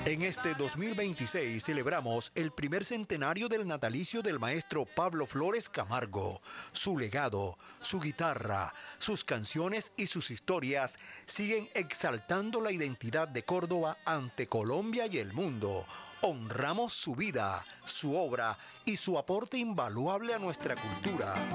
En este 2026 celebramos el primer centenario del natalicio del maestro Pablo Flores Camargo. Su legado, su guitarra, sus canciones y sus historias siguen exaltando la identidad de Córdoba ante Colombia y el mundo. Honramos su vida, su obra y su aporte invaluable a nuestra cultura.